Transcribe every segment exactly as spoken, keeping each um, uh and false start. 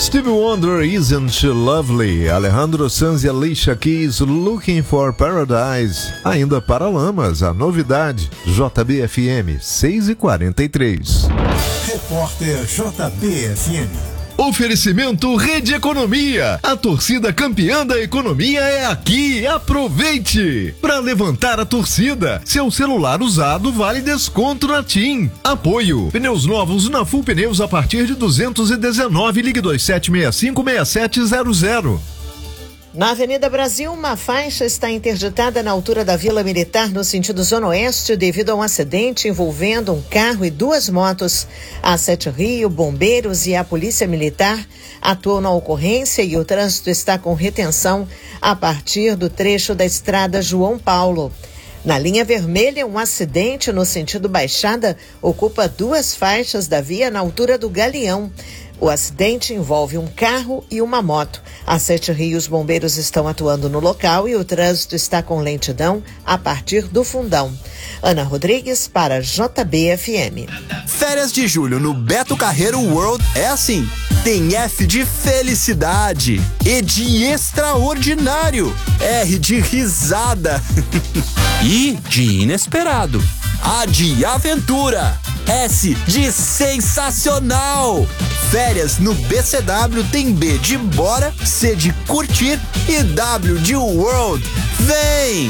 Stevie Wonder, Isn't She Lovely? Alejandro Sanz e Alicia Keys, Looking for Paradise. Ainda para Lamas, a novidade, J B F M seis e quarenta e três. Repórter J B F M. Oferecimento Rede Economia. A torcida campeã da economia é aqui. Aproveite! Para levantar a torcida, seu celular usado vale desconto na TIM. Apoio. Pneus novos na Full Pneus a partir de duzentos e dezenove. Ligue dois sete seis cinco seis sete zero zero. Na Avenida Brasil, uma faixa está interditada na altura da Vila Militar, no sentido Zona Oeste, devido a um acidente envolvendo um carro e duas motos. A Sete Rio, bombeiros e a Polícia Militar atuam na ocorrência e o trânsito está com retenção a partir do trecho da estrada João Paulo. Na linha vermelha, um acidente no sentido Baixada ocupa duas faixas da via na altura do Galeão. O acidente envolve um carro e uma moto. A Sete Rios, bombeiros estão atuando no local e o trânsito está com lentidão a partir do Fundão. Ana Rodrigues para J B F M. Férias de julho no Beto Carreiro World é assim. Tem F de felicidade, E de extraordinário, R de risada e de inesperado, A de aventura, S de sensacional. Férias no B C W tem B de bora, C de curtir e W de world. Vem!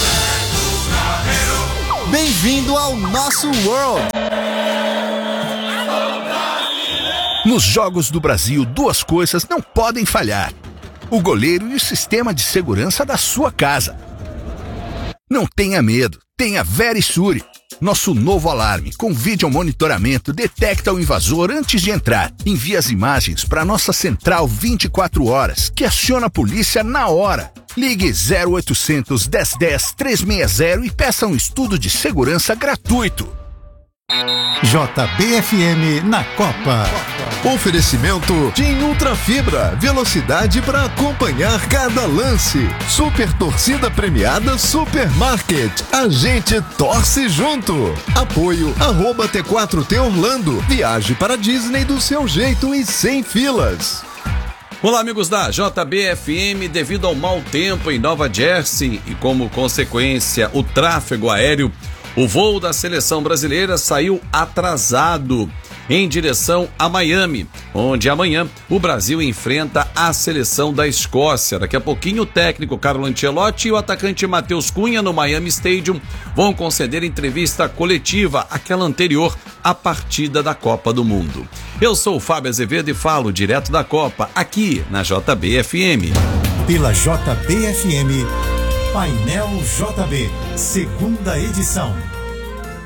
Bem-vindo ao nosso world! Nos Jogos do Brasil, duas coisas não podem falhar: o goleiro e o sistema de segurança da sua casa. Não tenha medo, tenha Verisure. Nosso novo alarme com vídeo monitoramento detecta o invasor antes de entrar. Envia as imagens para nossa central vinte e quatro horas, que aciona a polícia na hora. Ligue zero oitocentos, dez dez, trezentos e sessenta e peça um estudo de segurança gratuito. J B F M na Copa. Oferecimento TIM Ultra Fibra, velocidade para acompanhar cada lance. Super torcida premiada Supermarket. A gente torce junto. Apoio arroba T quatro T Orlando. Viaje para Disney do seu jeito e sem filas. Olá, amigos da J B F M. Devido ao mau tempo em Nova Jersey e como consequência o tráfego aéreo, o voo da seleção brasileira saiu atrasado em direção a Miami, onde amanhã o Brasil enfrenta a seleção da Escócia. Daqui a pouquinho o técnico Carlo Ancelotti e o atacante Matheus Cunha no Miami Stadium vão conceder entrevista coletiva, aquela anterior à partida da Copa do Mundo. Eu sou o Fábio Azevedo e falo direto da Copa, aqui na J B F M. Pela J B F M, Painel J B, segunda edição.